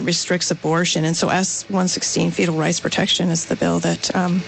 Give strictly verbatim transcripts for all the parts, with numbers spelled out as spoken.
restricts abortion. And so S one sixteen, fetal rights protection, is the bill that um,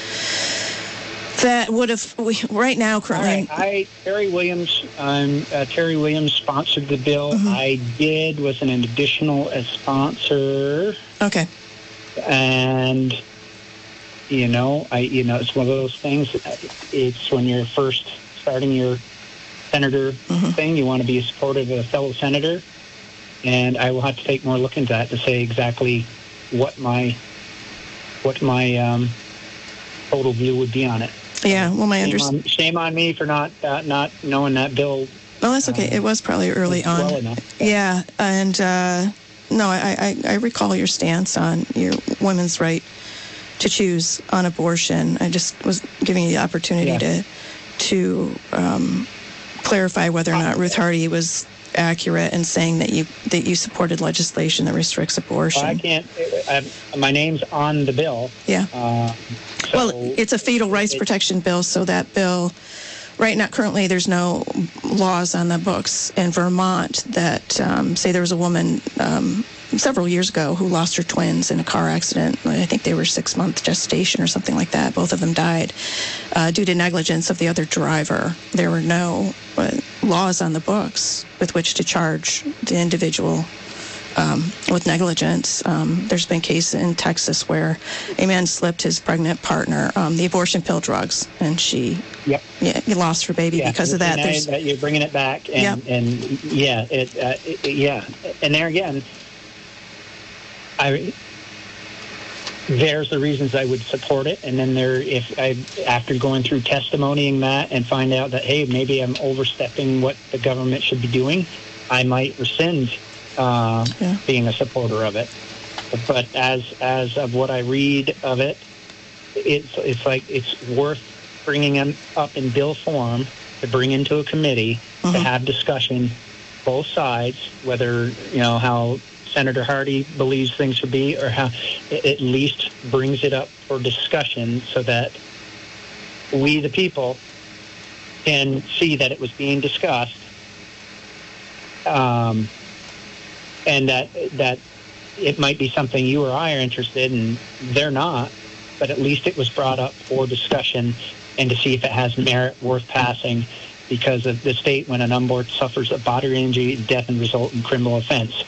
that would have, we, right now, currently. All right. I, Terry Williams, um, uh, Terry Williams sponsored the bill. Mm-hmm. I did, was an additional a sponsor. Okay. And, you know, I, you know, it's one of those things. It's when you're first starting your senator mm-hmm. thing, you want to be supportive of a fellow senator. And I will have to take more look into that to say exactly what my, what my um, total view would be on it. Yeah, well, my understanding. Shame on me for not uh, not knowing that bill. Well, that's okay. Uh, it was probably early on. Well enough, yeah, and uh, no, I, I I recall your stance on your women's right to choose on abortion. I just was giving you the opportunity yeah. to to um, clarify whether or not Ruth Hardy was accurate in saying that you that you supported legislation that restricts abortion. Well, I can't. I, my name's on the bill. Yeah. Uh, so well, it's a fetal rights protection bill, so that bill, right now, currently, there's no laws on the books in Vermont that um, say there was a woman um, several years ago who lost her twins in a car accident. I think they were six-month gestation or something like that. Both of them died uh, due to negligence of the other driver. There were no uh, laws on the books with which to charge the individual um, with negligence. Um, there's been cases in Texas where a man slipped his pregnant partner um, the abortion pill drugs, and she yep. yeah, he lost her baby yeah, because of that. There's, that you're bringing it back, and, yep. and yeah, it, uh, it, yeah, and there again, I. There's the reasons I would support it, and then there, if I, after going through testimonying that and find out that, hey, maybe I'm overstepping what the government should be doing, I might rescind uh, yeah. being a supporter of it. But as as of what I read of it, it's it's like it's worth bringing them up in bill form to bring into a committee mm-hmm. to have discussion, both sides, whether you know how Senator Hardy believes things should be, or how it at least brings it up for discussion so that we, the people, can see that it was being discussed, um, and that that it might be something you or I are interested in. They're not, but at least it was brought up for discussion and to see if it has merit worth passing, because of the state when an unborn suffers a bodily injury, death, and result in criminal offense.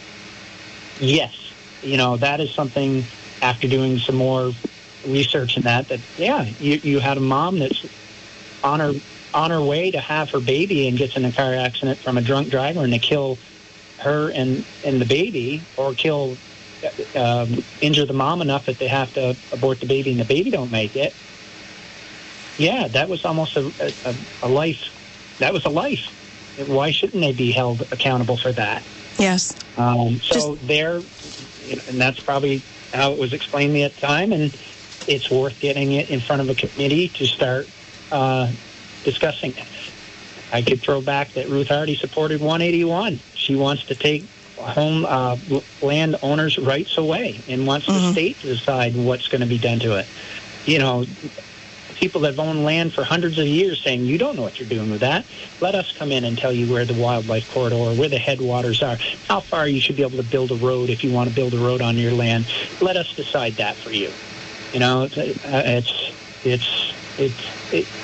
Yes, you know, that is something, after doing some more research in that, that, yeah, you, you had a mom that's on her on her way to have her baby and gets in a car accident from a drunk driver, and they kill her and, and the baby, or kill, um, injure the mom enough that they have to abort the baby and the baby don't make it. Yeah, that was almost a, a, a life. That was a life. Why shouldn't they be held accountable for that? Yes. Um, so Just, there, and that's probably how it was explained to me at the time, and it's worth getting it in front of a committee to start uh, discussing it. I could throw back that Ruth Hardy supported one eighty-one. She wants to take home uh, land owners' rights away and wants mm-hmm. the state to decide what's going to be done to it. You know, people that have owned land for hundreds of years saying, you don't know what you're doing with that. Let us come in and tell you where the wildlife corridor, where the headwaters are, how far you should be able to build a road if you want to build a road on your land. Let us decide that for you. You know, it's, it's, it's, it's, it,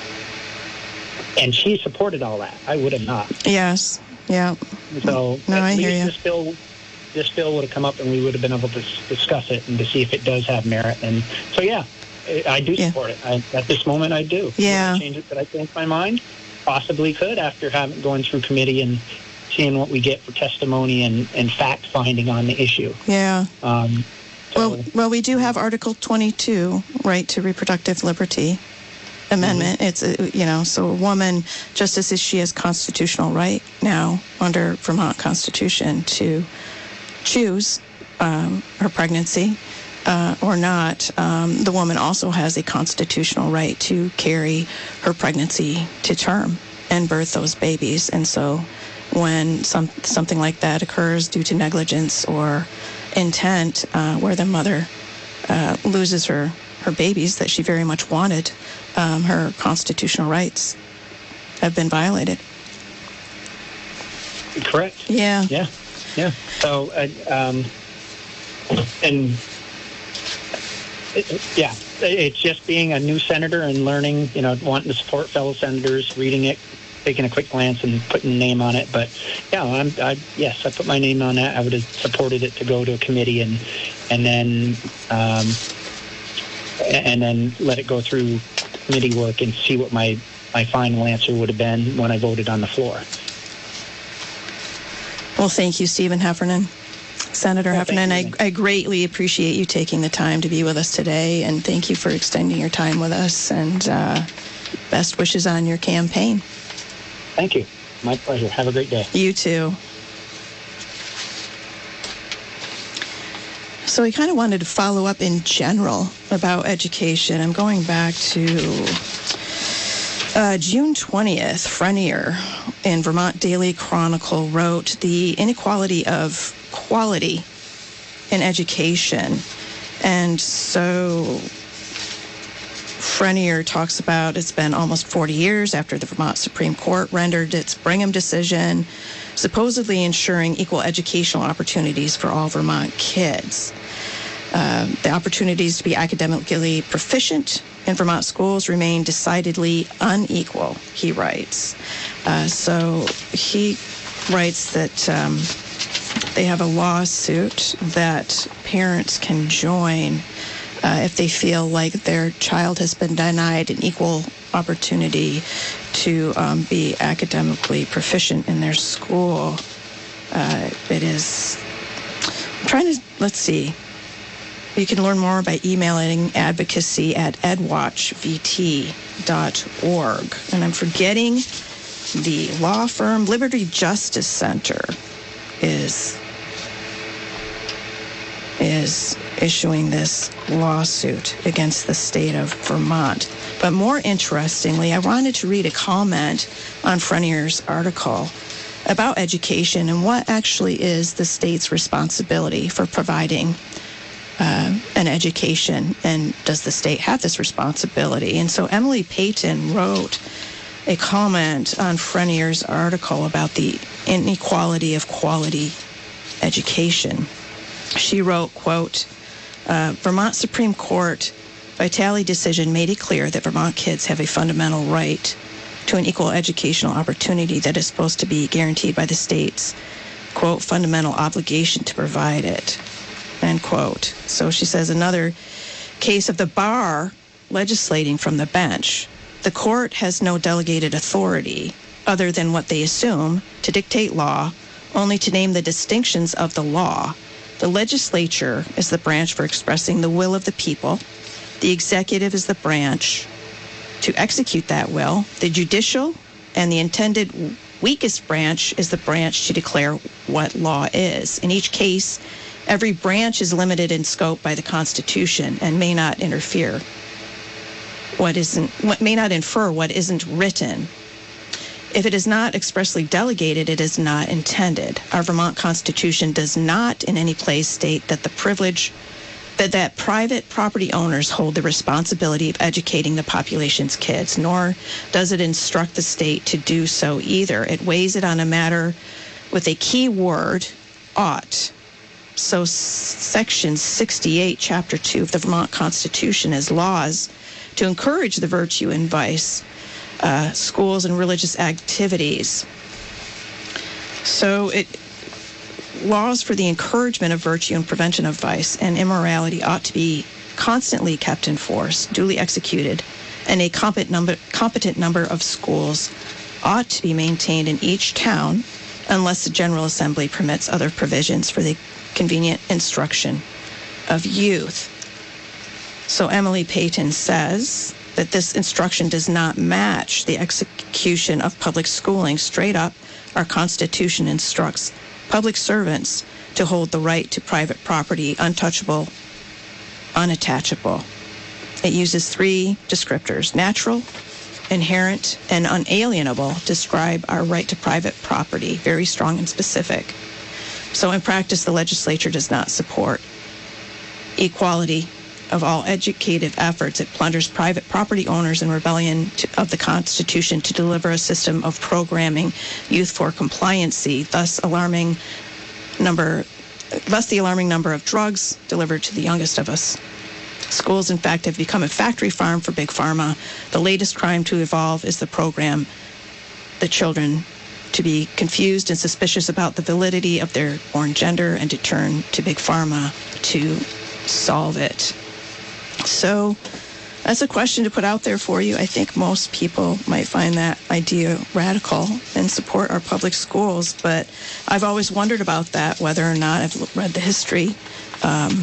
and she supported all that. I would have not. Yes. Yeah. So no, at I least hear you. this bill, this bill would have come up and we would have been able to discuss it and to see if it does have merit. And so, yeah. I do support yeah. it. I, at this moment, I do. Yeah. Could I change it? Could I change my mind? Possibly could, after having going through committee and seeing what we get for testimony and, and fact finding on the issue. Yeah. Um, so, well, well, we do have Article twenty-two, right to reproductive liberty amendment. Mm-hmm. It's a, you know, so a woman, just as she has constitutional right now under Vermont Constitution to choose um, her pregnancy. Uh, or not, um, the woman also has a constitutional right to carry her pregnancy to term and birth those babies. And so when some something like that occurs due to negligence or intent, uh, where the mother uh, loses her, her babies that she very much wanted, um, her constitutional rights have been violated. Correct. Yeah. Yeah. Yeah. So, uh, um, and it, yeah, it's just being a new senator and learning, you know, wanting to support fellow senators, reading it, taking a quick glance and putting a name on it. But yeah, I'm, I, yes, I put my name on that. I would have supported it to go to a committee and and then um, and then let it go through committee work and see what my, my final answer would have been when I voted on the floor. Well, thank you, Stephen Heffernan. Senator well, Heffernan, I, you, I greatly appreciate you taking the time to be with us today, and thank you for extending your time with us, and uh, best wishes on your campaign. Thank you. My pleasure. Have a great day. You too. So we kind of wanted to follow up in general about education. I'm going back to uh, June twentieth. Frenier in Vermont Daily Chronicle wrote, "The inequality of quality in education." And so Frenier talks about it's been almost forty years after the Vermont Supreme Court rendered its Brigham decision, supposedly ensuring equal educational opportunities for all Vermont kids. Uh, the opportunities to be academically proficient in Vermont schools remain decidedly unequal, he writes. Uh, so he writes that um, they have a lawsuit that parents can join uh, if they feel like their child has been denied an equal opportunity to um, be academically proficient in their school. Uh, it is, I'm trying to, let's see. You can learn more by emailing advocacy at edwatch v t dot org. And I'm forgetting the law firm Liberty Justice Center is is issuing this lawsuit against the state of Vermont. But more interestingly, I wanted to read a comment on Frenier's article about education and what actually is the state's responsibility for providing uh, an education, and does the state have this responsibility? And so Emily Payton wrote a comment on Frenier's article about the inequality of quality education. She wrote, quote, uh, Vermont Supreme Court Vitale decision made it clear that Vermont kids have a fundamental right to an equal educational opportunity that is supposed to be guaranteed by the state's, quote, fundamental obligation to provide it, end quote. So she says, another case of the bar legislating from the bench. The court has no delegated authority other than what they assume to dictate law, only to name the distinctions of the law. The legislature is the branch for expressing the will of the people. The executive is the branch to execute that will. The judicial and the intended weakest branch is the branch to declare what law is. In each case, every branch is limited in scope by the Constitution and may not interfere. What isn't, what may not infer what isn't written. If it is not expressly delegated, it is not intended. Our Vermont Constitution does not in any place state that the privilege that, that private property owners hold the responsibility of educating the population's kids, nor does it instruct the state to do so either. It weighs it on a matter with a key word, ought. So Section sixty-eight, Chapter two of the Vermont Constitution is laws to encourage the virtue and vice, uh, schools and religious activities. So it laws for the encouragement of virtue and prevention of vice and immorality ought to be constantly kept in force, duly executed, and a competent number, competent number of schools ought to be maintained in each town unless the General Assembly permits other provisions for the convenient instruction of youth. So Emily Payton says that this instruction does not match the execution of public schooling. Straight up, our Constitution instructs public servants to hold the right to private property untouchable, unattachable. It uses three descriptors: natural, inherent, and unalienable describe our right to private property, very strong and specific. So in practice, the legislature does not support equality of all educative efforts. It plunders private property owners in rebellion to, of the Constitution to deliver a system of programming youth for compliancy, thus alarming number thus the alarming number of drugs delivered to the youngest of us. Schools, in fact, have become a factory farm for Big Pharma. The latest crime to evolve is the program the children to be confused and suspicious about the validity of their born gender and to turn to Big Pharma to solve it. So that's a question to put out there for you. I think most people might find that idea radical and support our public schools, but I've always wondered about that, whether or not I've read the history um,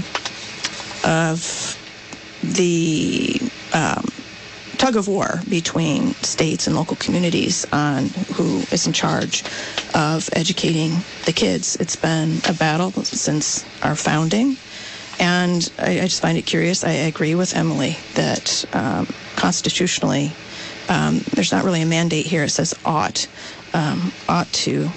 of the um, tug of war between states and local communities on who is in charge of educating the kids. It's been a battle since our founding, and I, I just find it curious. I agree with Emily that um, constitutionally um, there's not really a mandate here. It says ought, um, ought to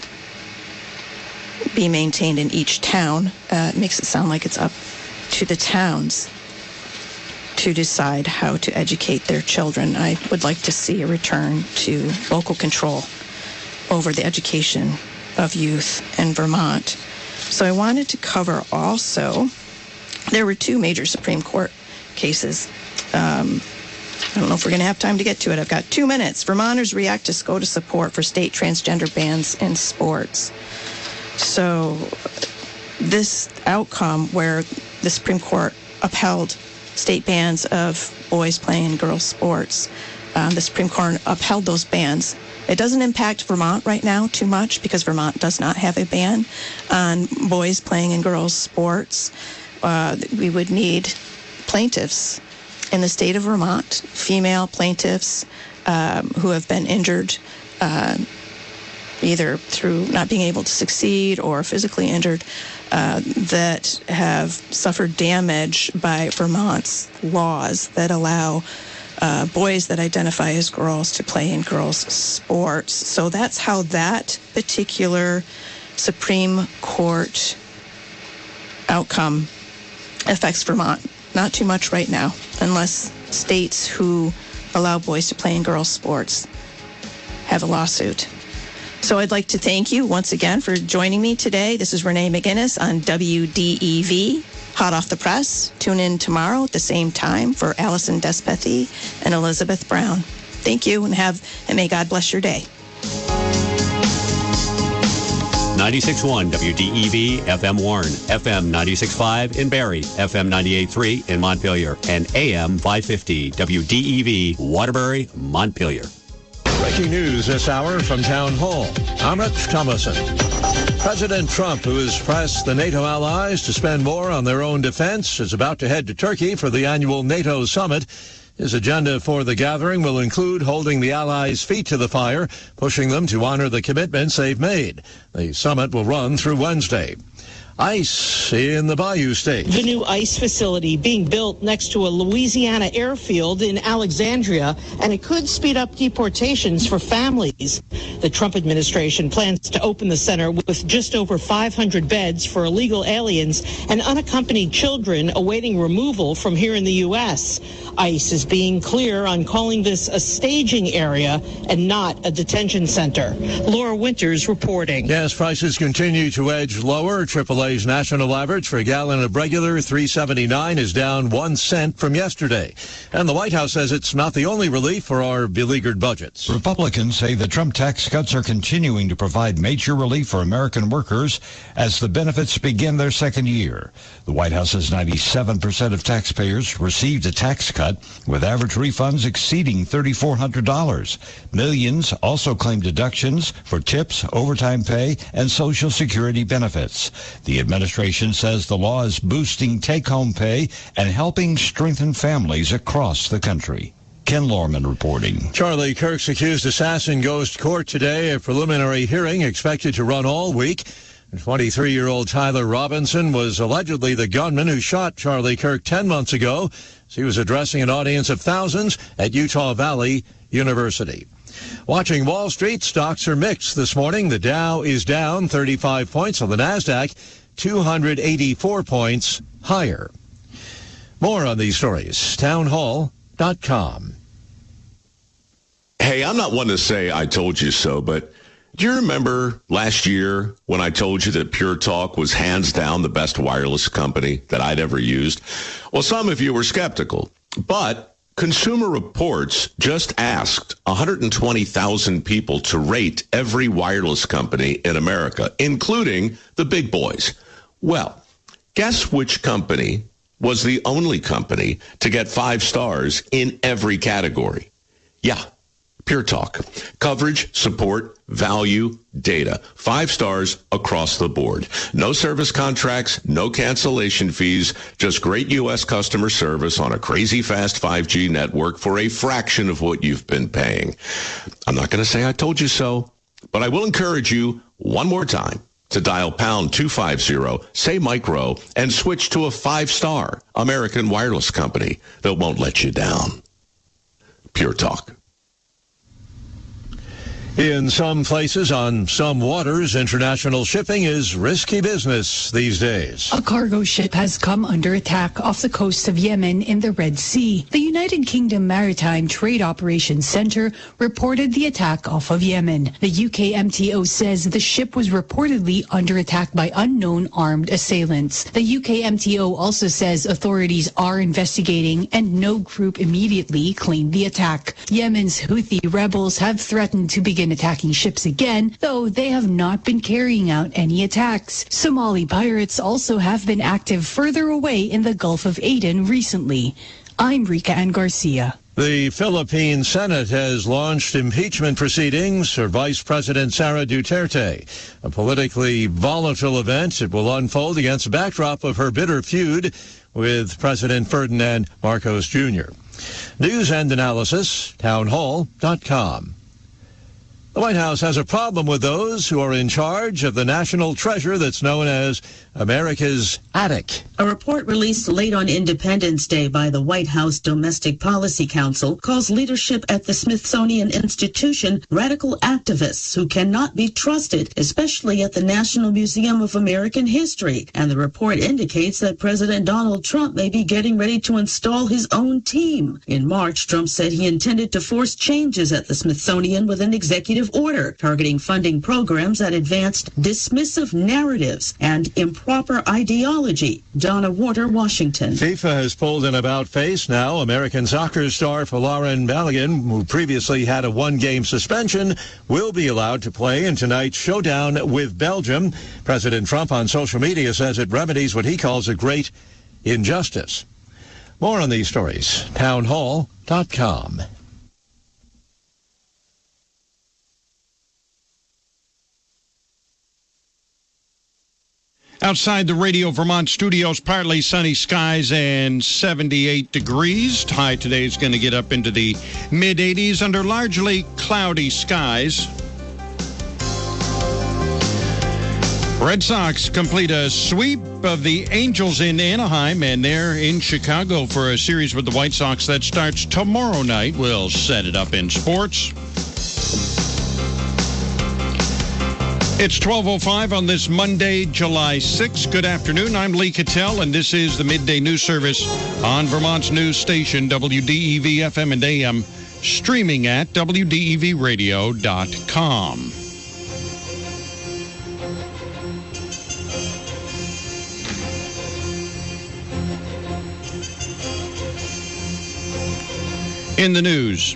be maintained in each town. Uh, it makes it sound like it's up to the towns to decide how to educate their children. I would like to see a return to local control over the education of youth in Vermont. So I wanted to cover also, there were two major Supreme Court cases. Um, I don't know if we're going to have time to get to it. I've got two minutes. Vermonters react to SCOTUS support for state transgender bans in sports. So this outcome where the Supreme Court upheld state bans of boys playing in girls' sports. Um, the Supreme Court upheld those bans. It doesn't impact Vermont right now too much because Vermont does not have a ban on boys playing in girls' sports. Uh, we would need plaintiffs in the state of Vermont, female plaintiffs um, who have been injured uh, either through not being able to succeed or physically injured, uh, that have suffered damage by Vermont's laws that allow uh, boys that identify as girls to play in girls' sports. So that's how that particular Supreme Court outcome affects Vermont. Not too much right now, unless states who allow boys to play in girls' sports have a lawsuit. So I'd like to thank you once again for joining me today. This is Renee McGinnis on W D E V, hot off the press. Tune in tomorrow at the same time for Allison Despethy and Elizabeth Brown. Thank you, and have and may God bless your day. ninety-six point one W D E V F M Warren, F M ninety-six point five in Barrie, F M ninety-eight point three in Montpelier, and A M five fifty W D E V Waterbury, Montpelier. Breaking news this hour from Town Hall. Amit Thomason. President Trump, who has pressed the NATO allies to spend more on their own defense, is about to head to Turkey for the annual NATO summit. His agenda for the gathering will include holding the allies' feet to the fire, pushing them to honor the commitments they've made. The summit will run through Wednesday. ICE in the Bayou State. The new ICE facility being built next to a Louisiana airfield in Alexandria, and it could speed up deportations for families. The Trump administration plans to open the center with just over five hundred beds for illegal aliens and unaccompanied children awaiting removal from here in the U S. ICE is being clear on calling this a staging area and not a detention center. Laura Winters reporting. Gas prices continue to edge lower. triple A national average for a gallon of regular three seventy-nine is down one cent from yesterday. And the White House says it's not the only relief for our beleaguered budgets. Republicans say the Trump tax cuts are continuing to provide major relief for American workers as the benefits begin their second year. The White House says ninety-seven percent of taxpayers received a tax cut, with average refunds exceeding three thousand four hundred dollars. Millions also claim deductions for tips, overtime pay, and Social Security benefits. The administration says the law is boosting take-home pay and helping strengthen families across the country. Ken Lorman reporting. Charlie Kirk's accused assassin goes to court today. A preliminary hearing expected to run all week. twenty-three-year-old Tyler Robinson was allegedly the gunman who shot Charlie Kirk ten months ago as he was addressing an audience of thousands at Utah Valley University. Watching Wall Street, stocks are mixed this morning. The Dow is down thirty-five points on the NASDAQ, two hundred eighty-four points higher. More on these stories, town hall dot com. Hey, I'm not one to say I told you so, but Do you remember last year when I told you that Pure Talk was hands down the best wireless company that I'd ever used? Well, some of you were skeptical, but Consumer Reports just asked one hundred twenty thousand people to rate every wireless company in America, including the big boys. Well, guess which company was the only company to get five stars in every category? Yeah, Pure Talk. Coverage, support, value, data. Five stars across the board. No service contracts, no cancellation fees, just great U S customer service on a crazy fast five G network for a fraction of what you've been paying. I'm not going to say I told you so, but I will encourage you one more time to dial pound two fifty, say micro, and switch to a five-star American wireless company that won't let you down. Pure Talk. In some places, on some waters, international shipping is risky business these days. A cargo ship has come under attack off the coast of Yemen in the Red Sea. The United Kingdom Maritime Trade Operations Center reported the attack off of Yemen. The U K M T O says the ship was reportedly under attack by unknown armed assailants. The U K M T O also says authorities are investigating and no group immediately claimed the attack. Yemen's Houthi rebels have threatened to begin attacking ships again, though they have not been carrying out any attacks. Somali pirates also have been active further away in the Gulf of Aden recently. I'm Rika Ann Garcia. The Philippine Senate has launched impeachment proceedings for Vice President Sara Duterte. A politically volatile event, it will unfold against a backdrop of her bitter feud with President Ferdinand Marcos Junior News and analysis, townhall dot com. The White House has a problem with those who are in charge of the national treasure that's known as America's attic. A report released late on Independence Day by the White House Domestic Policy Council calls leadership at the Smithsonian Institution radical activists who cannot be trusted, especially at the National Museum of American History. And the report indicates that President Donald Trump may be getting ready to install his own team. In March, Trump said he intended to force changes at the Smithsonian with an executive order targeting funding programs that advanced dismissive narratives and improper ideology. Donna Warder, Washington. FIFA has pulled an about-face now. American soccer star Folarin Balogun, who previously had a one-game suspension, will be allowed to play in tonight's showdown with Belgium. President Trump on social media says it remedies what he calls a great injustice. More on these stories, townhall dot com. Outside the Radio Vermont studios, partly sunny skies and seventy-eight degrees. High today is going to get up into the mid eighties under largely cloudy skies. Red Sox complete a sweep of the Angels in Anaheim, and they're in Chicago for a series with the White Sox that starts tomorrow night. We'll set it up in sports. It's twelve oh five on this Monday, July sixth. Good afternoon. I'm Lee Cattell, and this is the Midday News Service on Vermont's news station, W D E V F M and A M, streaming at W D E V radio dot com. In the news,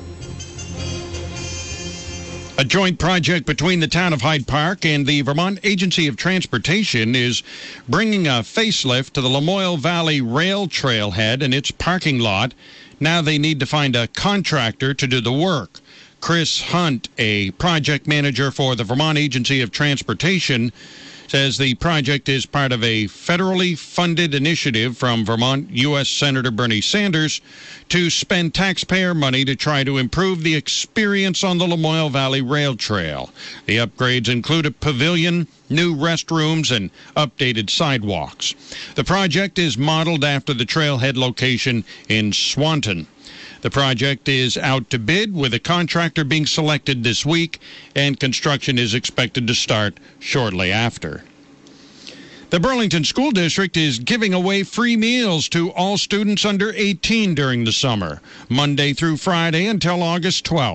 a joint project between the town of Hyde Park and the Vermont Agency of Transportation is bringing a facelift to the Lamoille Valley Rail Trailhead and its parking lot. Now they need to find a contractor to do the work. Chris Hunt, a project manager for the Vermont Agency of Transportation, says the project is part of a federally funded initiative from Vermont U S Senator Bernie Sanders to spend taxpayer money to try to improve the experience on the Lamoille Valley Rail Trail. The upgrades include a pavilion, new restrooms, and updated sidewalks. The project is modeled after the trailhead location in Swanton. The project is out to bid, with a contractor being selected this week, and construction is expected to start shortly after. The Burlington School District is giving away free meals to all students under eighteen during the summer, Monday through Friday until August twelfth.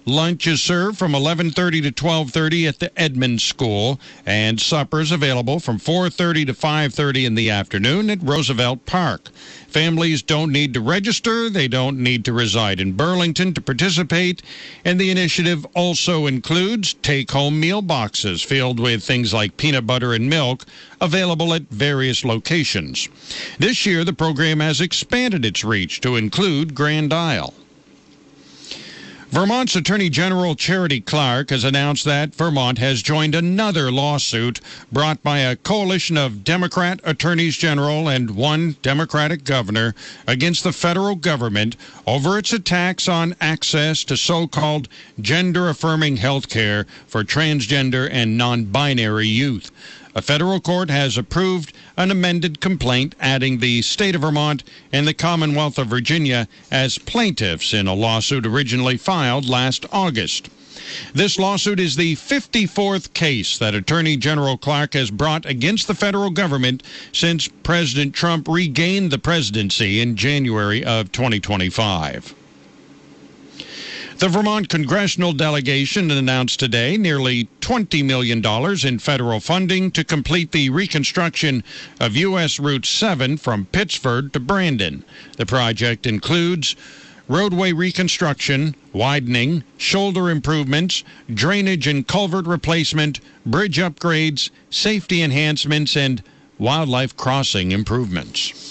Lunch is served from eleven thirty to twelve thirty at the Edmonds School, and suppers available from four thirty to five thirty in the afternoon at Roosevelt Park. Families don't need to register. They don't need to reside in Burlington to participate. And the initiative also includes take-home meal boxes filled with things like peanut butter and milk available at various locations. This year, the program has expanded its reach to include Grand Isle. Vermont's Attorney General Charity Clark has announced that Vermont has joined another lawsuit brought by a coalition of Democrat attorneys general and one Democratic governor against the federal government over its attacks on access to so-called gender-affirming health care for transgender and non-binary youth. A federal court has approved an amended complaint adding the state of Vermont and the Commonwealth of Virginia as plaintiffs in a lawsuit originally filed last August. This lawsuit is the fifty-fourth case that Attorney General Clark has brought against the federal government since President Trump regained the presidency in January of twenty twenty-five. The Vermont congressional delegation announced today nearly twenty million dollars in federal funding to complete the reconstruction of U S Route seven from Pittsford to Brandon. The project includes roadway reconstruction, widening, shoulder improvements, drainage and culvert replacement, bridge upgrades, safety enhancements, and wildlife crossing improvements.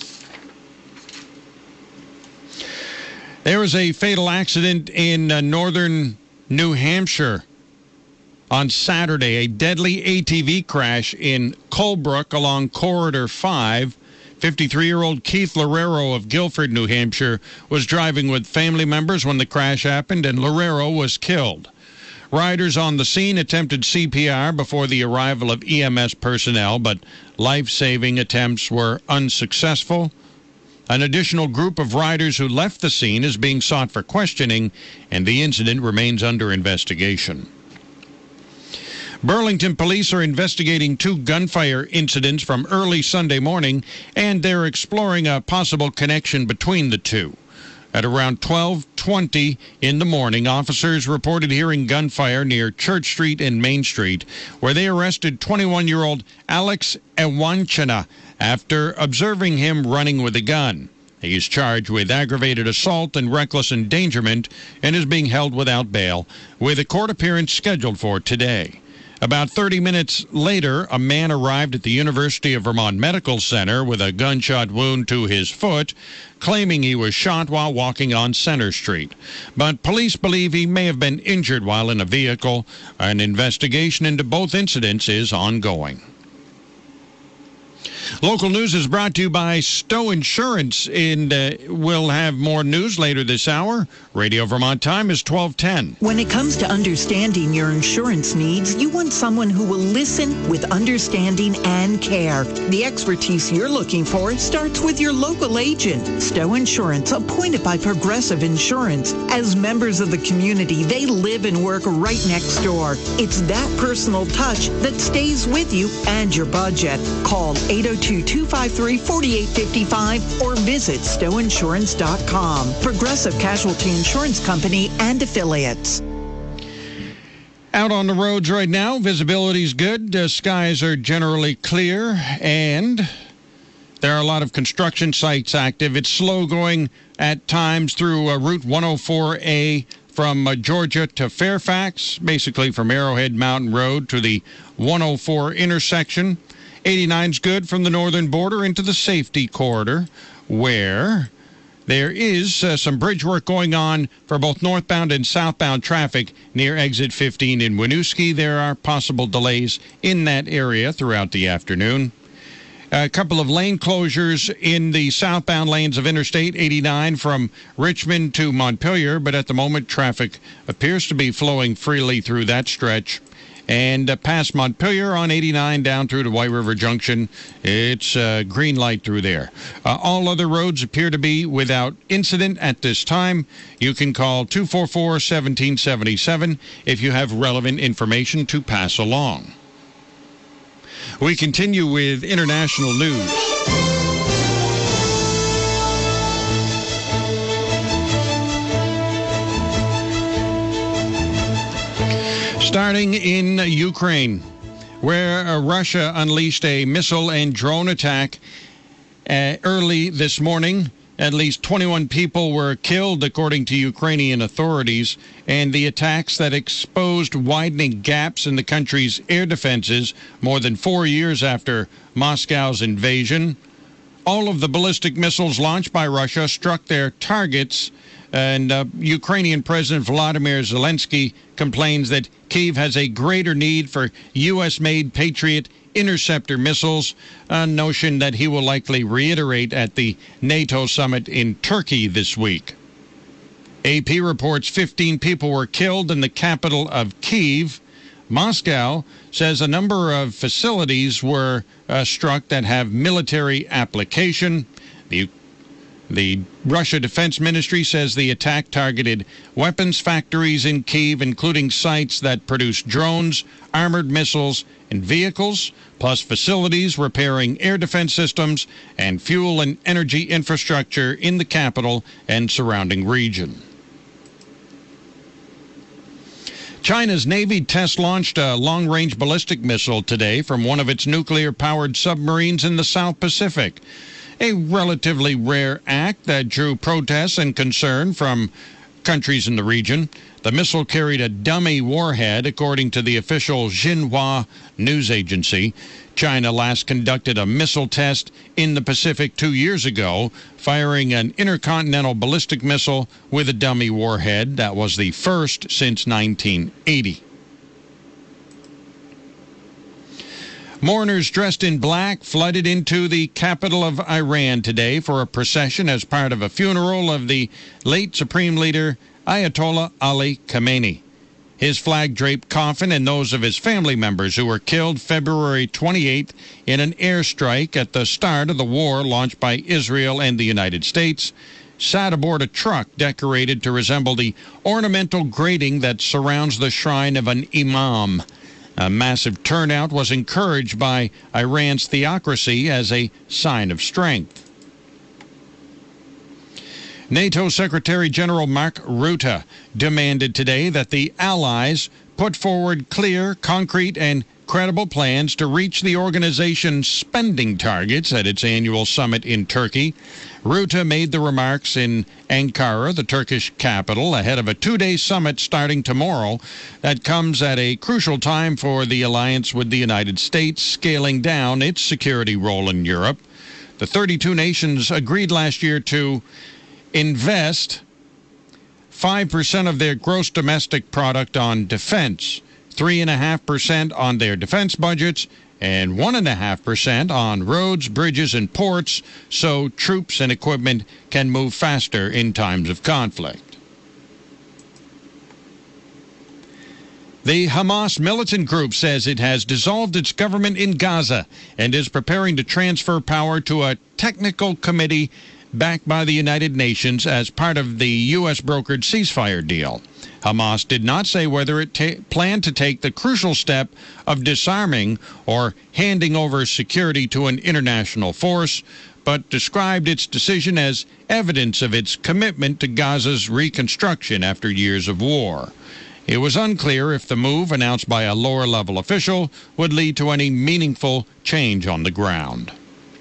There was a fatal accident in uh, northern New Hampshire on Saturday, a deadly A T V crash in Colebrook along Corridor five. fifty-three-year-old Keith Loureiro of Guilford, New Hampshire, was driving with family members when the crash happened, and Loureiro was killed. Riders on the scene attempted C P R before the arrival of E M S personnel, but life-saving attempts were unsuccessful. An additional group of riders who left the scene is being sought for questioning, and the incident remains under investigation. Burlington police are investigating two gunfire incidents from early Sunday morning, and they're exploring a possible connection between the two. At around twelve twenty in the morning, officers reported hearing gunfire near Church Street and Main Street, where they arrested twenty-one-year-old Alex Ewanchina after observing him running with a gun. He is charged with aggravated assault and reckless endangerment and is being held without bail, with a court appearance scheduled for today. About thirty minutes later, a man arrived at the University of Vermont Medical Center with a gunshot wound to his foot, claiming he was shot while walking on Center Street. But police believe he may have been injured while in a vehicle. An investigation into both incidents is ongoing. Local news is brought to you by Stowe Insurance, and uh, we'll have more news later this hour. Radio Vermont time is twelve ten. When it comes to understanding your insurance needs, you want someone who will listen with understanding and care. The expertise you're looking for starts with your local agent. Stowe Insurance, appointed by Progressive Insurance. As members of the community, they live and work right next door. It's that personal touch that stays with you and your budget. Call eight oh two, two five three, four eight five five or visit stowe insurance dot com. Progressive Casualty Insurance Company and affiliates. Out on the roads right now, visibility's good. Uh, skies are generally clear, and there are a lot of construction sites active. It's slow going at times through uh, Route one oh four A from uh, Georgia to Fairfax, basically from Arrowhead Mountain Road to the one oh four intersection. eighty-nine's good from the northern border into the safety corridor, where there is uh, some bridge work going on for both northbound and southbound traffic near exit fifteen in Winooski. There are possible delays in that area throughout the afternoon. A couple of lane closures in the southbound lanes of Interstate eighty-nine from Richmond to Montpelier, but at the moment traffic appears to be flowing freely through that stretch. And uh, past Montpelier on eighty-nine down through to White River Junction, it's uh, green light through there. Uh, all other roads appear to be without incident at this time. You can call two four four, one seven seven seven if you have relevant information to pass along. We continue with international news. Starting in Ukraine, where uh, Russia unleashed a missile and drone attack uh, early this morning. At least twenty-one people were killed, according to Ukrainian authorities, and the attacks that exposed widening gaps in the country's air defenses more than four years after Moscow's invasion. All of the ballistic missiles launched by Russia struck their targets, and uh, Ukrainian President Volodymyr Zelensky complains that Kyiv has a greater need for U S-made Patriot interceptor missiles, a notion that he will likely reiterate at the NATO summit in Turkey this week. A P reports fifteen people were killed in the capital of Kyiv. Moscow says a number of facilities were uh, struck that have military application. The The Russia Defense Ministry says the attack targeted weapons factories in Kyiv, including sites that produce drones, armored missiles, and vehicles, plus facilities repairing air defense systems and fuel and energy infrastructure in the capital and surrounding region. China's Navy test-launched a long-range ballistic missile today from one of its nuclear-powered submarines in the South Pacific. A relatively rare act that drew protests and concern from countries in the region. The missile carried a dummy warhead, according to the official Xinhua news agency. China last conducted a missile test in the Pacific two years ago, firing an intercontinental ballistic missile with a dummy warhead. That was the first since nineteen eighty. Mourners dressed in black flooded into the capital of Iran today for a procession as part of a funeral of the late Supreme Leader Ayatollah Ali Khamenei. His flag-draped coffin and those of his family members who were killed February twenty-eighth in an airstrike at the start of the war launched by Israel and the United States sat aboard a truck decorated to resemble the ornamental grating that surrounds the shrine of an imam. A massive turnout was encouraged by Iran's theocracy as a sign of strength. NATO Secretary General Mark Rutte demanded today that the Allies put forward clear, concrete, and credible plans to reach the organization's spending targets at its annual summit in Turkey. Rutte made the remarks in Ankara, the Turkish capital, ahead of a two-day summit starting tomorrow that comes at a crucial time for the alliance with the United States scaling down its security role in Europe. The thirty-two nations agreed last year to invest five percent of their gross domestic product on defense, three point five percent on their defense budgets, and one point five percent on roads, bridges, and ports, so troops and equipment can move faster in times of conflict. The Hamas militant group says it has dissolved its government in Gaza and is preparing to transfer power to a technical committee backed by the United Nations as part of the U S brokered ceasefire deal. Hamas did not say whether it ta- planned to take the crucial step of disarming or handing over security to an international force, but described its decision as evidence of its commitment to Gaza's reconstruction after years of war. It was unclear if the move, announced by a lower-level official, would lead to any meaningful change on the ground.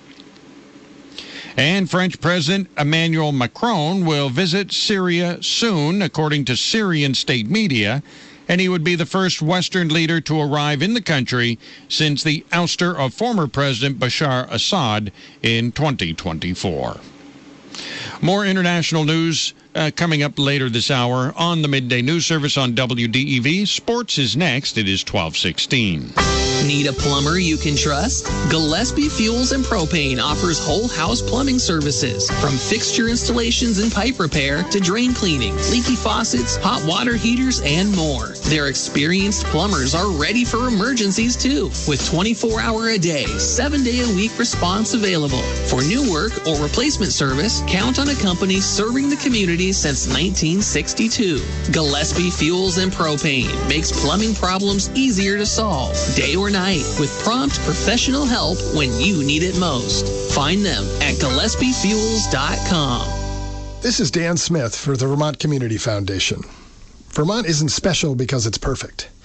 And French President Emmanuel Macron will visit Syria soon, according to Syrian state media, and he would be the first Western leader to arrive in the country since the ouster of former President Bashar Assad in twenty twenty-four. More international news uh, coming up later this hour on the Midday News Service on W D E V. Sports is next. It is twelve sixteen. Need a plumber you can trust? Gillespie Fuels and Propane offers whole house plumbing services, from fixture installations and pipe repair to drain cleaning, leaky faucets, hot water heaters, and more. Their experienced plumbers are ready for emergencies too, with twenty-four hour a day, seven day a week response available. For new work or replacement service, count on a company serving the community since nineteen sixty-two. Gillespie Fuels and Propane makes plumbing problems easier to solve, day or night, with prompt professional help when you need it most. Find them at Gillespie Fuels dot com. This is Dan Smith for the Vermont Community Foundation. Vermont isn't special because it's perfect.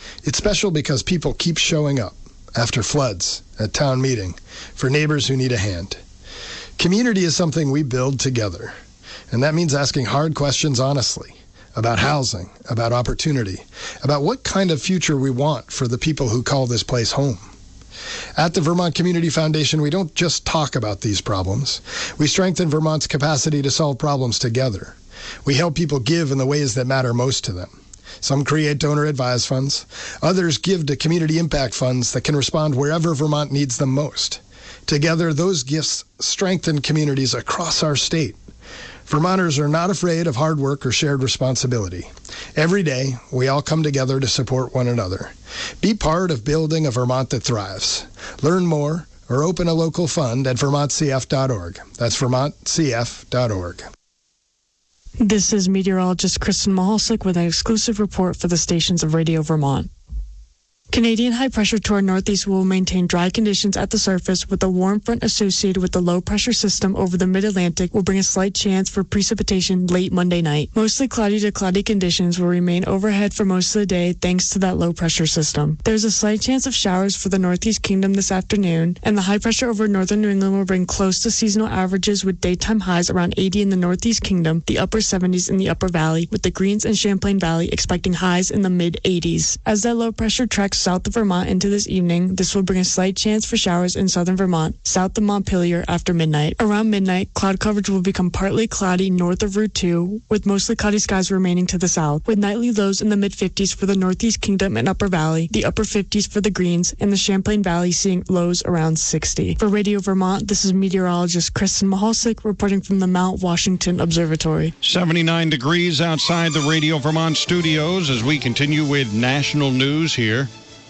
It's special because people keep showing up after floods at town meeting for neighbors who need a hand. Community is something we build together, and that means asking hard questions honestly about housing, about opportunity, about what kind of future we want for the people who call this place home. At the Vermont Community Foundation, we don't just talk about these problems. We strengthen Vermont's capacity to solve problems together. We help people give in the ways that matter most to them. Some create donor-advised funds. Others give to community impact funds that can respond wherever Vermont needs them most. Together, those gifts strengthen communities across our state. Vermonters are not afraid of hard work or shared responsibility. Every day, we all come together to support one another. Be part of building a Vermont that thrives. Learn more or open a local fund at vermont c f dot org. That's vermont c f dot org. This is meteorologist Kristen Mahalsick with an exclusive report for the stations of Radio Vermont. Canadian high pressure to our northeast will maintain dry conditions at the surface, with the warm front associated with the low pressure system over the mid-Atlantic will bring a slight chance for precipitation late Monday night. Mostly cloudy to cloudy conditions will remain overhead for most of the day thanks to that low pressure system. There's a slight chance of showers for the Northeast Kingdom this afternoon, and the high pressure over northern New England will bring close to seasonal averages with daytime highs around eighty in the Northeast Kingdom, the upper seventies in the Upper Valley, with the Greens and Champlain Valley expecting highs in the mid-eighties. As that low pressure tracks south of Vermont into this evening, this will bring a slight chance for showers in southern Vermont, south of Montpelier after midnight. Around midnight, cloud coverage will become partly cloudy north of Route two, with mostly cloudy skies remaining to the south, with nightly lows in the mid-fifties for the Northeast Kingdom and Upper Valley, the upper fifties for the Greens, and the Champlain Valley seeing lows around sixty. For Radio Vermont, this is meteorologist Kristen Mahalsick reporting from the Mount Washington Observatory. seventy-nine degrees outside the Radio Vermont studios as we continue with national news here.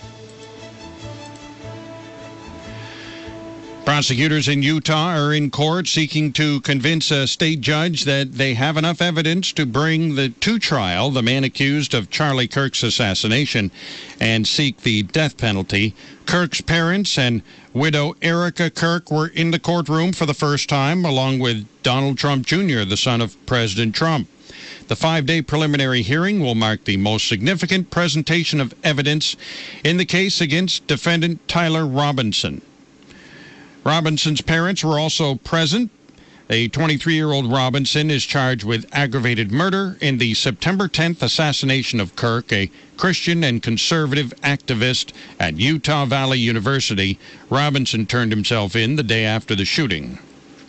Prosecutors in Utah are in court seeking to convince a state judge that they have enough evidence to bring the, to trial the man accused of Charlie Kirk's assassination and seek the death penalty. Kirk's parents and widow Erica Kirk were in the courtroom for the first time, along with Donald Trump Junior, the son of President Trump. The five-day preliminary hearing will mark the most significant presentation of evidence in the case against defendant Tyler Robinson. Robinson's parents were also present. A twenty-three-year-old Robinson is charged with aggravated murder in the September tenth assassination of Kirk, a Christian and conservative activist at Utah Valley University. Robinson turned himself in the day after the shooting.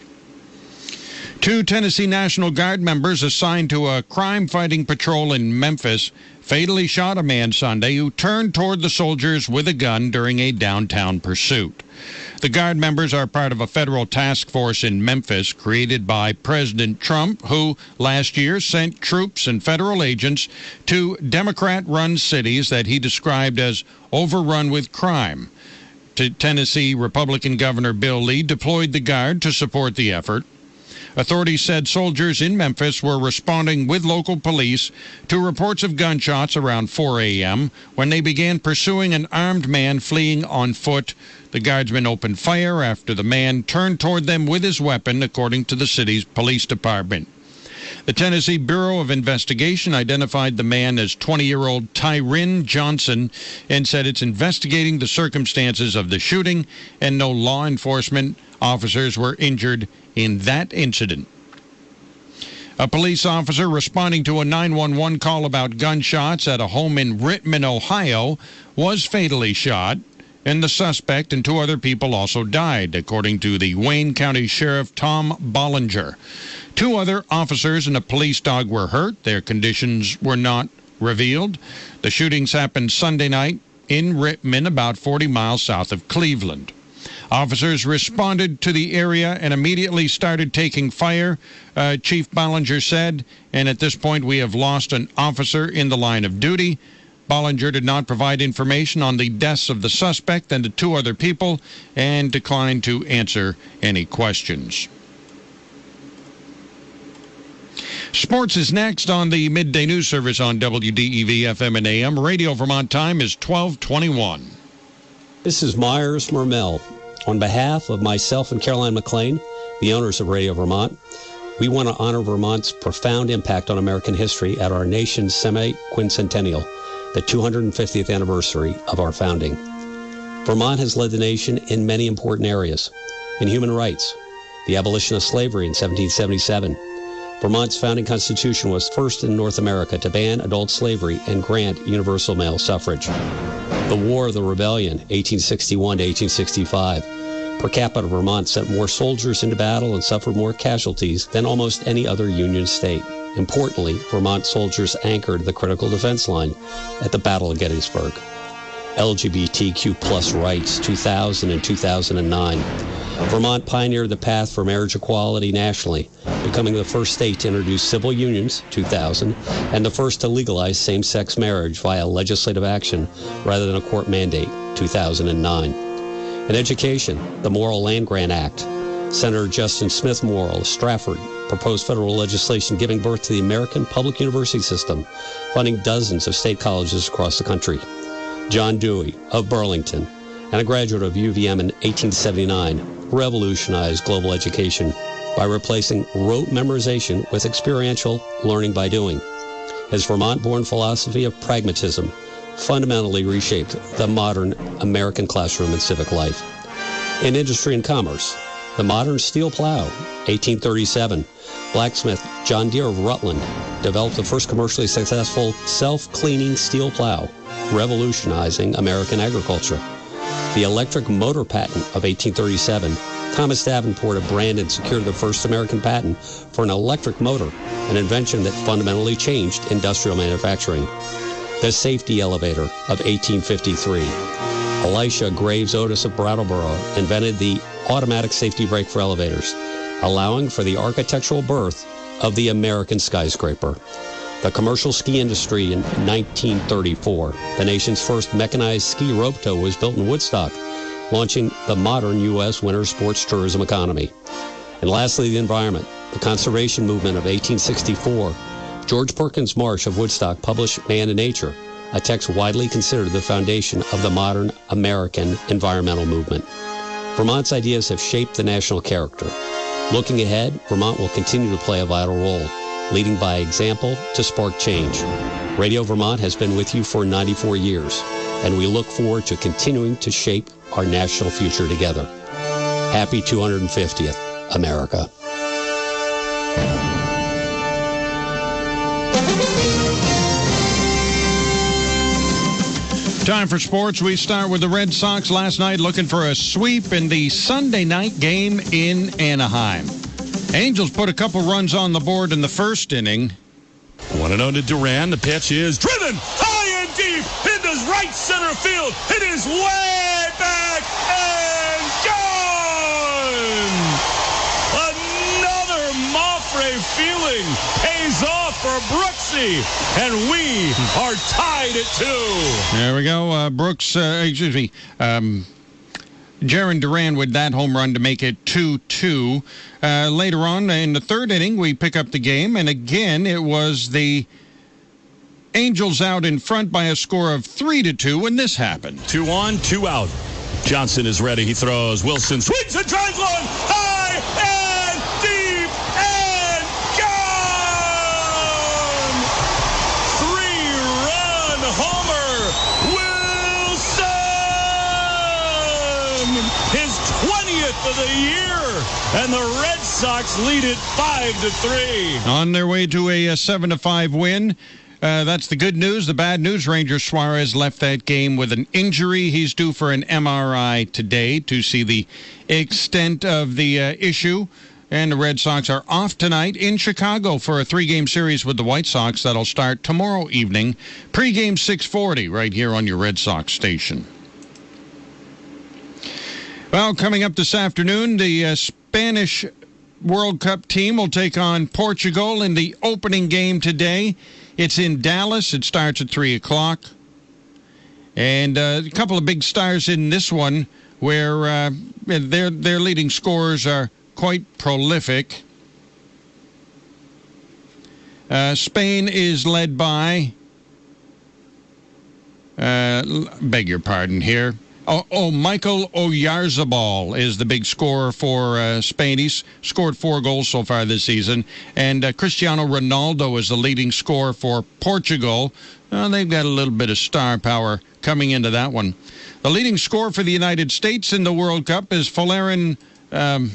Two Tennessee National Guard members assigned to a crime-fighting patrol in Memphis fatally shot a man Sunday who turned toward the soldiers with a gun during a downtown pursuit. The Guard members are part of a federal task force in Memphis created by President Trump, who last year sent troops and federal agents to Democrat-run cities that he described as overrun with crime. To Tennessee Republican Governor Bill Lee deployed the Guard to support the effort. Authorities said soldiers in Memphis were responding with local police to reports of gunshots around four a.m. when they began pursuing an armed man fleeing on foot. The guardsmen opened fire after the man turned toward them with his weapon, according to the city's police department. The Tennessee Bureau of Investigation identified the man as twenty-year-old Tyrin Johnson and said it's investigating the circumstances of the shooting, and no law enforcement officers were injured in that incident. A police officer responding to a nine one one call about gunshots at a home in Rittman, Ohio, was fatally shot, and the suspect and two other people also died, according to the Wayne County Sheriff Tom Bollinger. Two other officers and a police dog were hurt. Their conditions were not revealed. The shootings happened Sunday night in Rittman, about forty miles south of Cleveland. Officers responded to the area and immediately started taking fire, uh, Chief Bollinger said, and at this point we have lost an officer in the line of duty. Bollinger did not provide information on the deaths of the suspect and the two other people and declined to answer any questions. Sports is next on the Midday News Service on W D E V F M and A M. Radio Vermont time is twelve twenty-one. This is Myers Mermel. On behalf of myself and Caroline McLean, the owners of Radio Vermont, we want to honor Vermont's profound impact on American history at our nation's semi-quincentennial. the two hundred fiftieth anniversary of our founding. Vermont has led the nation in many important areas. In human rights, the abolition of slavery in seventeen seventy-seven. Vermont's founding constitution was first in North America to ban adult slavery and grant universal male suffrage. The War of the Rebellion, eighteen sixty-one to eighteen sixty-five. Per capita, Vermont sent more soldiers into battle and suffered more casualties than almost any other Union state. Importantly, Vermont soldiers anchored the critical defense line at the Battle of Gettysburg. L G B T Q plus rights, two thousand and two thousand nine. Vermont pioneered the path for marriage equality nationally, becoming the first state to introduce civil unions, two thousand, and the first to legalize same-sex marriage via legislative action rather than a court mandate, two thousand nine. In education, the Morrill Land Grant Act. Senator Justin Smith Morrill of Stratford proposed federal legislation giving birth to the American public university system, funding dozens of state colleges across the country. John Dewey of Burlington, and a graduate of U V M in eighteen seventy-nine, revolutionized global education by replacing rote memorization with experiential learning by doing. His Vermont-born philosophy of pragmatism fundamentally reshaped the modern American classroom and civic life. In industry and commerce, the modern steel plow, eighteen thirty-seven, blacksmith John Deere of Rutland developed the first commercially successful self-cleaning steel plow, revolutionizing American agriculture. The electric motor patent of eighteen thirty-seven, Thomas Davenport of Brandon secured the first American patent for an electric motor, an invention that fundamentally changed industrial manufacturing. The safety elevator of eighteen fifty-three. Elisha Graves Otis of Brattleboro invented the automatic safety brake for elevators, allowing for the architectural birth of the American skyscraper. The commercial ski industry in nineteen thirty-four. The nation's first mechanized ski rope tow was built in Woodstock, launching the modern U S winter sports tourism economy. And lastly, the environment. The conservation movement of eighteen sixty-four. George Perkins Marsh of Woodstock published Man and Nature, a text widely considered the foundation of the modern American environmental movement. Vermont's ideas have shaped the national character. Looking ahead, Vermont will continue to play a vital role, leading by example to spark change. Radio Vermont has been with you for ninety-four years, and we look forward to continuing to shape our national future together. Happy two hundred fiftieth, America. Time for sports. We start with the Red Sox last night looking for a sweep in the Sunday night game in Anaheim. Angels put a couple runs on the board in the first inning. one and oh to Duran. The pitch is driven high and deep into right center field. It is way back and gone. Another Mafre feeling pays off for Brooksy, and we are tied at two. There we go. Uh, Brooks, uh, excuse me, um, Jarren Duran with that home run to make it two two. Uh, later on in the third inning, we pick up the game, and again, it was the Angels out in front by a score of three to two when this happened. Two on, two out. Johnson is ready. He throws. Wilson swings and drives one high and deep and gone. Three-run homer. Wilson, his twentieth of the year, and the Red Sox lead it five to three. On their way to a, a seven to five win. Uh, that's the good news. The bad news, Ranger Suarez left that game with an injury. He's due for an M R I today to see the extent of the uh, issue. And the Red Sox are off tonight in Chicago for a three-game series with the White Sox that'll start tomorrow evening. Pre-game six forty right here on your Red Sox station. Well, coming up this afternoon, the uh, Spanish World Cup team will take on Portugal in the opening game today. It's in Dallas. It starts at three o'clock. And uh, a couple of big stars in this one where uh, their, their leading scorers are quite prolific. Uh, Spain is led by, uh, beg your pardon here, Oh, oh, Michael Oyarzabal is the big scorer for uh, Spain. He's scored four goals so far this season. And uh, Cristiano Ronaldo is the leading scorer for Portugal. Uh, they've got a little bit of star power coming into that one. The leading scorer for the United States in the World Cup is Folarin... Um,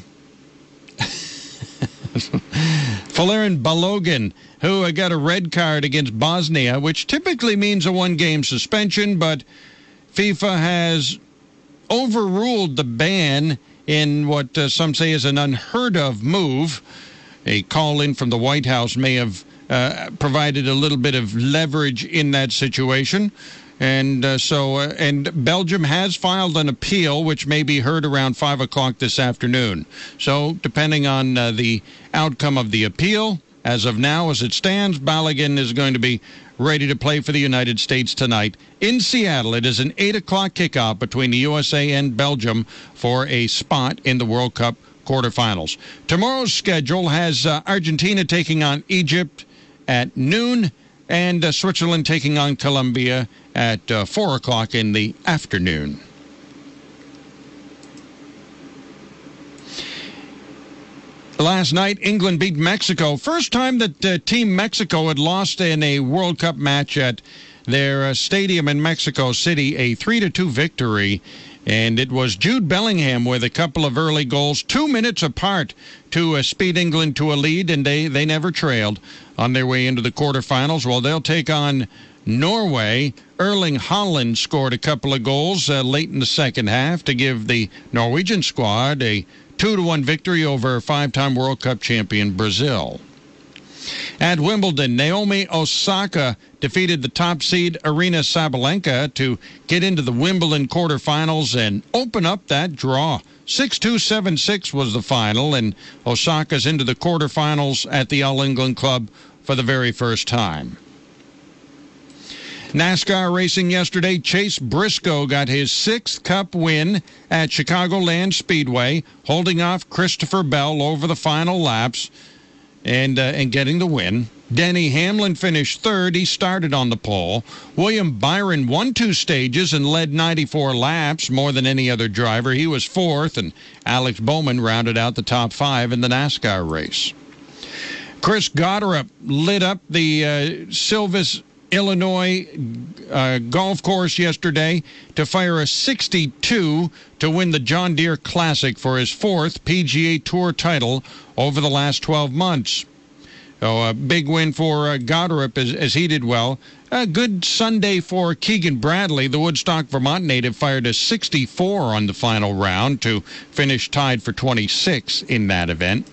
Folarin Balogun, who got a red card against Bosnia, which typically means a one-game suspension, but FIFA has overruled the ban in what uh, some say is an unheard-of move. A call-in from the White House may have uh, provided a little bit of leverage in that situation. And uh, so, uh, and Belgium has filed an appeal, which may be heard around five o'clock this afternoon. So, depending on uh, the outcome of the appeal, as of now, as it stands, Balogun is going to be ready to play for the United States tonight in Seattle. It is an eight o'clock kickoff between the U S A and Belgium for a spot in the World Cup quarterfinals. Tomorrow's schedule has uh, Argentina taking on Egypt at noon, and uh, Switzerland taking on Colombia at uh, four o'clock in the afternoon. Last night, England beat Mexico. First time that uh, Team Mexico had lost in a World Cup match at their uh, stadium in Mexico City, a three to two victory. And it was Jude Bellingham with a couple of early goals, two minutes apart, to uh, speed England to a lead, and they, they never trailed on their way into the quarterfinals. Well, they'll take on Norway. Erling Haaland scored a couple of goals uh, late in the second half to give the Norwegian squad a two to one victory over five-time World Cup champion Brazil. At Wimbledon, Naomi Osaka defeated the top seed Aryna Sabalenka to get into the Wimbledon quarterfinals and open up that draw. six two, seven six was the final, and Osaka's into the quarterfinals at the All England Club for the very first time. NASCAR racing yesterday, Chase Briscoe got his sixth Cup win at Chicagoland Speedway, holding off Christopher Bell over the final laps and uh, and getting the win. Denny Hamlin finished third. He started on the pole. William Byron won two stages and led ninety-four laps, more than any other driver. He was fourth, and Alex Bowman rounded out the top five in the NASCAR race. Chris Gotterup lit up the uh, Silvis Illinois uh, golf course yesterday to fire a sixty-two to win the John Deere Classic for his fourth P G A Tour title over the last twelve months. So a big win for uh, Gotterup as, as he did well. A good Sunday for Keegan Bradley. The Woodstock, Vermont native fired a sixty-four on the final round to finish tied for twenty-six in that event.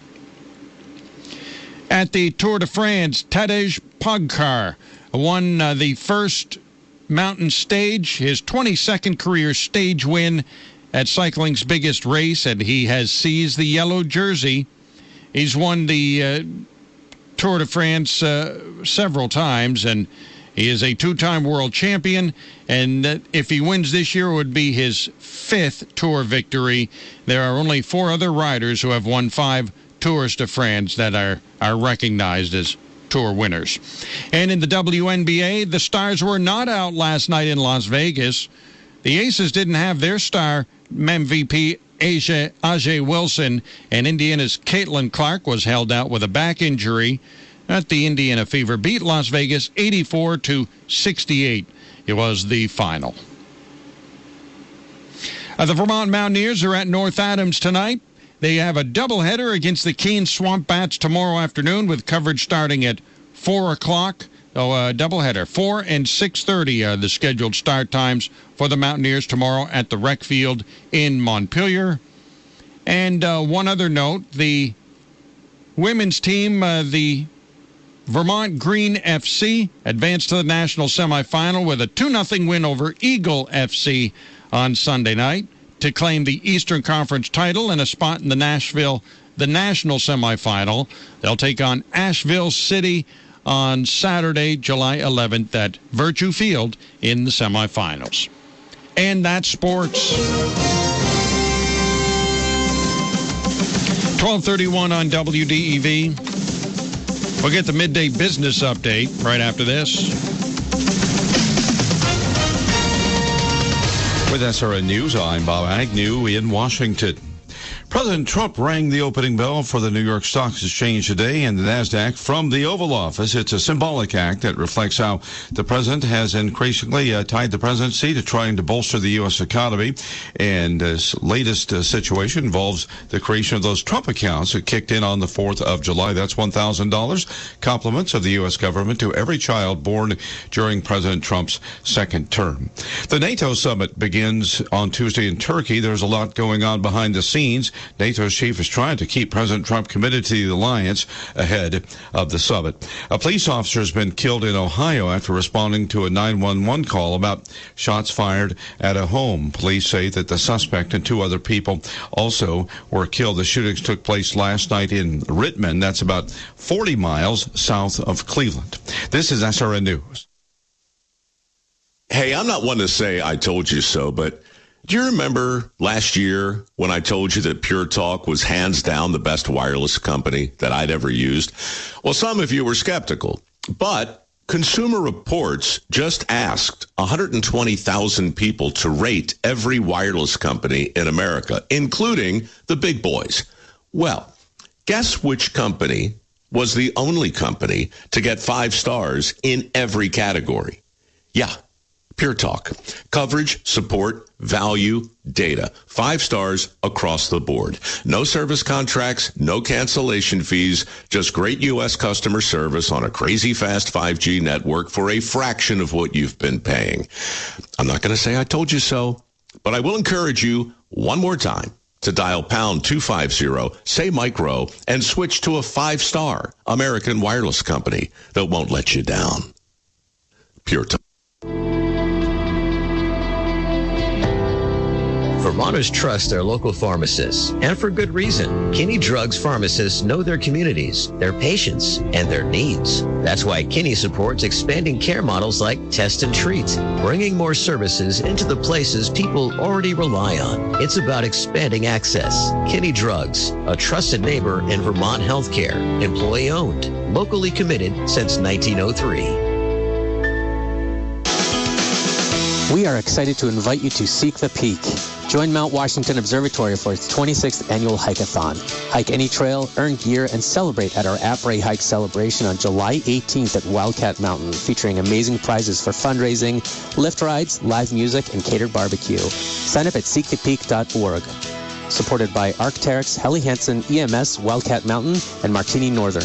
At the Tour de France, Tadej Pogačar won uh, the first mountain stage, his twenty-second career stage win at cycling's biggest race, and he has seized the yellow jersey. He's won the uh, Tour de France uh, several times, and he is a two-time world champion, and uh, if he wins this year, it would be his fifth Tour victory. There are only four other riders who have won five Tours de France that are, are recognized as Tour winners. And in the W N B A, the Stars were not out last night in Las Vegas. The Aces didn't have their star M V P A'ja, A'ja Wilson, and Indiana's Caitlin Clark was held out with a back injury. At the Indiana Fever beat Las Vegas eighty-four to sixty-eight. It was the final. Uh, the Vermont Mountaineers are at North Adams tonight. They have a doubleheader against the Keene Swamp Bats tomorrow afternoon with coverage starting at four o'clock. So a doubleheader. four and six thirty are the scheduled start times for the Mountaineers tomorrow at the Rec Field in Montpelier. And uh, one other note, the women's team, uh, the Vermont Green F C, advanced to the national semifinal with a two nothing win over Eagle F C on Sunday night to claim the Eastern Conference title and a spot in the Nashville, the national semifinal. They'll take on Asheville City on Saturday, July eleventh at Virtue Field in the semifinals. And that's sports. twelve thirty-one on W D E V. We'll get the midday business update right after this. With S R N News, I'm Bob Agnew in Washington. President Trump rang the opening bell for the New York Stock Exchange today and the NASDAQ from the Oval Office. It's a symbolic act that reflects how the president has increasingly uh, tied the presidency to trying to bolster the U S economy. And this latest uh, situation involves the creation of those Trump accounts that kicked in on the fourth of July. That's one thousand dollars. Compliments of the U S government to every child born during President Trump's second term. The NATO summit begins on Tuesday in Turkey. There's a lot going on behind the scenes. NATO's chief is trying to keep President Trump committed to the alliance ahead of the summit. A police officer has been killed in Ohio after responding to a nine one one call about shots fired at a home. Police say that the suspect and two other people also were killed. The shootings took place last night in Rittman. That's about forty miles south of Cleveland. This is S R N News. Hey, I'm not one to say I told you so, but do you remember last year when I told you that Pure Talk was hands down the best wireless company that I'd ever used? Well, some of you were skeptical, but Consumer Reports just asked one hundred twenty thousand people to rate every wireless company in America, including the big boys. Well, guess which company was the only company to get five stars in every category? Yeah. Pure Talk. Coverage, support, value, data. Five stars across the board. No service contracts, no cancellation fees, just great U S customer service on a crazy fast five G network for a fraction of what you've been paying. I'm not going to say I told you so, but I will encourage you one more time to dial pound two fifty, say micro, and switch to a five-star American wireless company that won't let you down. Pure Talk. Vermonters trust their local pharmacists, and for good reason. Kinney Drugs pharmacists know their communities, their patients, and their needs. That's why Kinney supports expanding care models like Test and Treat, bringing more services into the places people already rely on. It's about expanding access. Kinney Drugs, a trusted neighbor in Vermont healthcare, employee-owned, locally committed since nineteen oh three. We are excited to invite you to Seek the Peak. Join Mount Washington Observatory for its twenty-sixth annual hike-a-thon. Hike any trail, earn gear, and celebrate at our Après Hike celebration on July eighteenth at Wildcat Mountain, featuring amazing prizes for fundraising, lift rides, live music, and catered barbecue. Sign up at seek the peak dot org. Supported by Arc'teryx, Helly Hansen, E M S, Wildcat Mountain, and Martini Northern.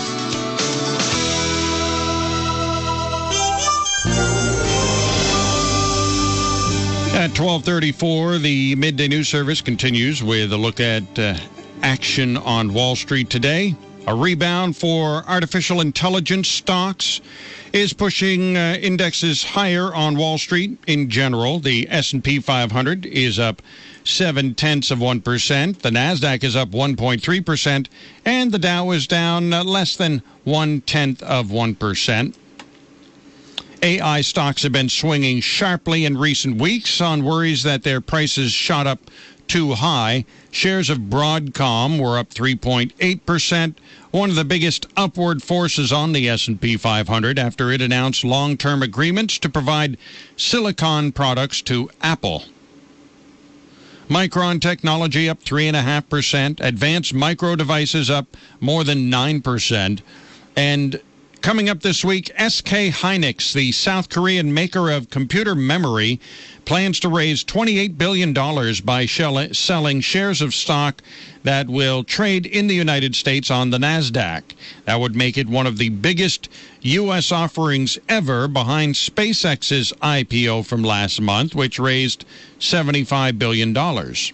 At twelve thirty-four, the Midday News Service continues with a look at uh, action on Wall Street today. A rebound for artificial intelligence stocks is pushing uh, indexes higher on Wall Street in general. The S and P five hundred is up seven-tenths of one percent. The NASDAQ is up one point three percent. And the Dow is down uh, less than one-tenth of one percent. A I stocks have been swinging sharply in recent weeks on worries that their prices shot up too high. Shares of Broadcom were up three point eight percent, one of the biggest upward forces on the S and P five hundred after it announced long-term agreements to provide silicon products to Apple. Micron Technology up three point five percent, Advanced Micro Devices up more than nine percent, and coming up this week, S K Hynix, the South Korean maker of computer memory, plans to raise twenty-eight billion dollars by shell- selling shares of stock that will trade in the United States on the NASDAQ. That would make it one of the biggest U S offerings ever, behind SpaceX's I P O from last month, which raised seventy-five billion dollars.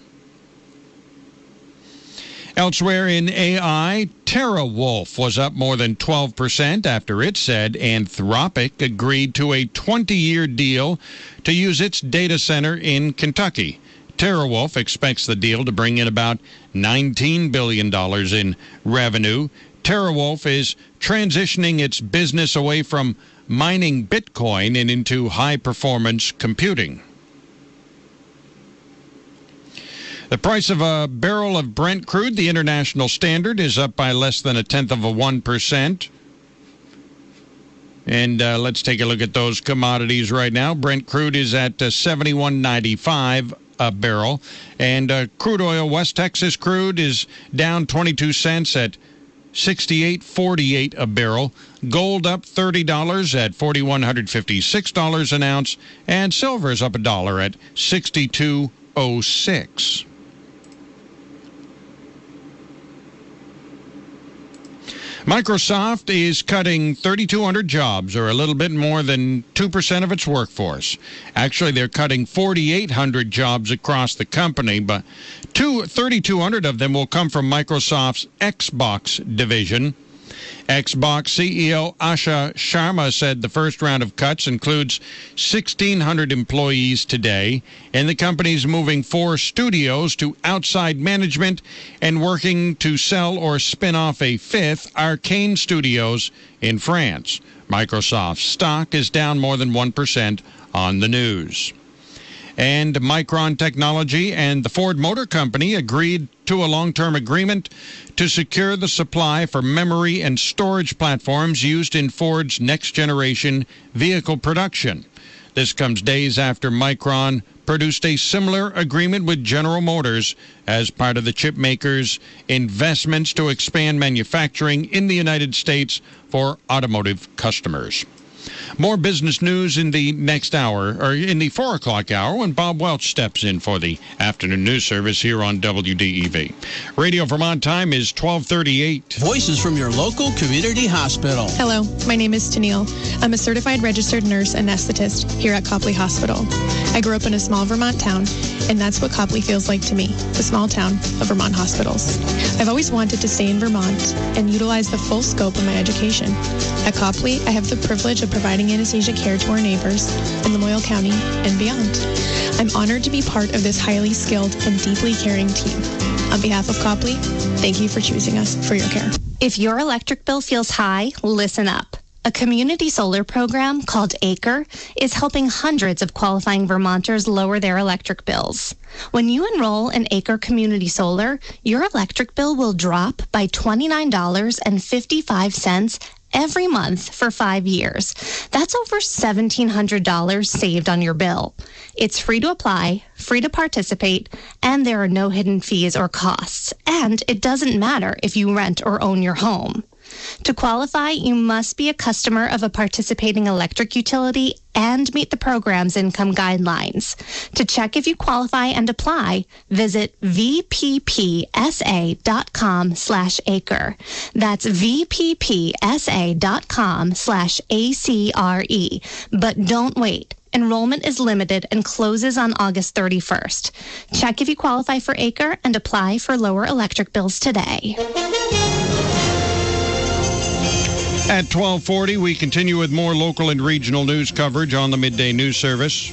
Elsewhere in A I, TerraWolf was up more than twelve percent after it said Anthropic agreed to a twenty-year deal to use its data center in Kentucky. TerraWolf expects the deal to bring in about nineteen billion dollars in revenue. TerraWolf is transitioning its business away from mining Bitcoin and into high-performance computing. The price of a barrel of Brent crude, the international standard, is up by less than a tenth of a one percent. And uh, let's take a look at those commodities right now. Brent crude is at uh, seventy-one ninety-five a barrel. And uh, crude oil, West Texas crude, is down twenty-two cents at sixty-eight forty-eight a barrel. Gold up thirty dollars at four thousand one hundred fifty-six dollars an ounce. And silver is up a dollar at sixty-two oh six. Microsoft is cutting three thousand two hundred jobs, or a little bit more than two percent of its workforce. Actually, they're cutting four thousand eight hundred jobs across the company, but two, three thousand two hundred of them will come from Microsoft's Xbox division. Xbox C E O Asha Sharma said the first round of cuts includes sixteen hundred employees today, and the company's moving four studios to outside management and working to sell or spin off a fifth, Arcane Studios, in France. Microsoft's stock is down more than one percent on the news. And Micron Technology and the Ford Motor Company agreed to a long-term agreement to secure the supply for memory and storage platforms used in Ford's next-generation vehicle production. This comes days after Micron produced a similar agreement with General Motors as part of the chip maker's investments to expand manufacturing in the United States for automotive customers. More business news in the next hour, or in the four o'clock hour, when Bob Welch steps in for the afternoon news service here on W D E V. Radio Vermont time is twelve thirty-eight. Voices from your local community hospital. Hello, my name is Tennille. I'm a certified registered nurse anesthetist here at Copley Hospital. I grew up in a small Vermont town, and that's what Copley feels like to me, the small town of Vermont hospitals. I've always wanted to stay in Vermont and utilize the full scope of my education. At Copley, I have the privilege of providing anesthesia care to our neighbors in Lamoille County and beyond. I'm honored to be part of this highly skilled and deeply caring team. On behalf of Copley, thank you for choosing us for your care. If your electric bill feels high, listen up. A community solar program called Acre is helping hundreds of qualifying Vermonters lower their electric bills. When you enroll in Acre Community Solar, your electric bill will drop by twenty-nine dollars and fifty-five cents every month for five years. That's over seventeen hundred dollars saved on your bill. It's free to apply, free to participate, and there are no hidden fees or costs. And it doesn't matter if you rent or own your home. To qualify, you must be a customer of a participating electric utility and meet the program's income guidelines. To check if you qualify and apply, visit V P P S A dot com slash acre. That's V P P S A dot com slash A C R E. But don't wait. Enrollment is limited and closes on August thirty-first. Check if you qualify for Acre and apply for lower electric bills today. At twelve forty, we continue with more local and regional news coverage on the Midday News Service.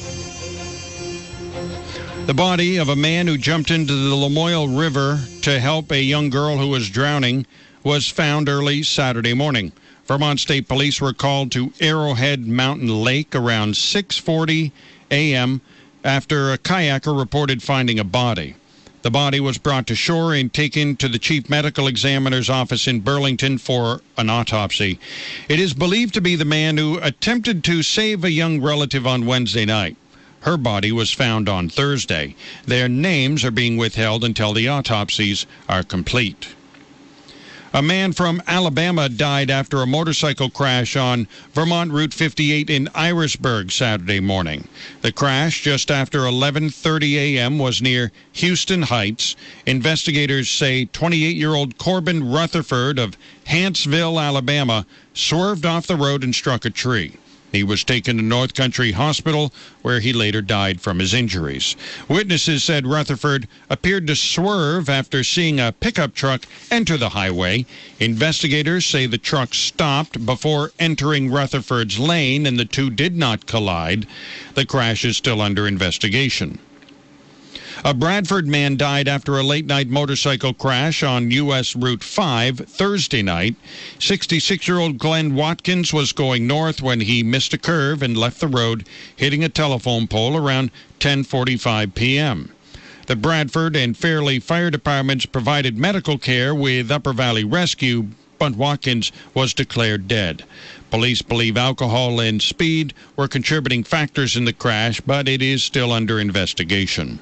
The body of a man who jumped into the Lamoille River to help a young girl who was drowning was found early Saturday morning. Vermont State Police were called to Arrowhead Mountain Lake around six forty a.m. after a kayaker reported finding a body. The body was brought to shore and taken to the chief medical examiner's office in Burlington for an autopsy. It is believed to be the man who attempted to save a young relative on Wednesday night. Her body was found on Thursday. Their names are being withheld until the autopsies are complete. A man from Alabama died after a motorcycle crash on Vermont Route fifty-eight in Irisburg Saturday morning. The crash, just after eleven thirty a.m., was near Houston Heights. Investigators say twenty-eight-year-old Corbin Rutherford of Hanceville, Alabama, swerved off the road and struck a tree. He was taken to North Country Hospital, where he later died from his injuries. Witnesses said Rutherford appeared to swerve after seeing a pickup truck enter the highway. Investigators say the truck stopped before entering Rutherford's lane, and the two did not collide. The crash is still under investigation. A Bradford man died after a late-night motorcycle crash on U S Route five Thursday night. sixty-six-year-old Glenn Watkins was going north when he missed a curve and left the road, hitting a telephone pole around ten forty-five p.m. The Bradford and Fairleigh fire departments provided medical care with Upper Valley Rescue but Watkins was declared dead. Police believe alcohol and speed were contributing factors in the crash, but it is still under investigation.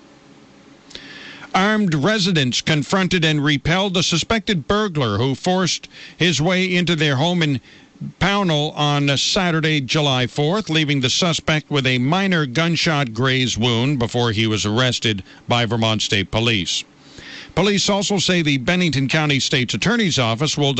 Armed residents confronted and repelled a suspected burglar who forced his way into their home in Pownell on Saturday, July fourth, leaving the suspect with a minor gunshot graze wound before he was arrested by Vermont State Police. Police also say the Bennington County State's Attorney's Office will